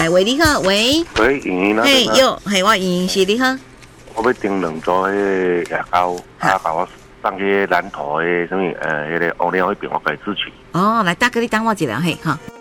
来，喂，你好，喂， 喂，莹莹那嘿， 边有，嘿，我莹莹是你好， 我要订两组迄个牙膏，甲我送去南投的什么迄个乌鸟迄边，我给支取。 哦，来，大哥，你等我一下，嘿，哈。